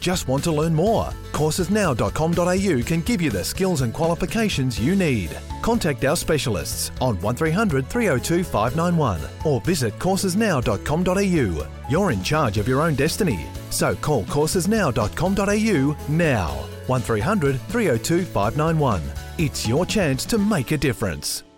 just want to learn more? Coursesnow.com.au can give you the skills and qualifications you need. Contact our specialists on 1300 302 591 or visit coursesnow.com.au. You're in charge of your own destiny. So call coursesnow.com.au now. 1300 302 591. It's your chance to make a difference.